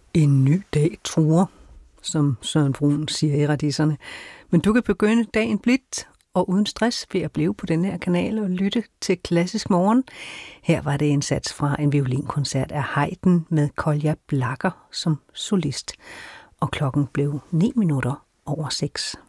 En ny dag truer, som Søren Brun siger i Radiserne. Men du kan begynde dagen blidt og uden stress ved at blive på den her kanal og lytte til Klassisk Morgen. Her var det en sats fra en violinkoncert af Haydn med Kolja Blacher som solist. Og klokken blev 6:09.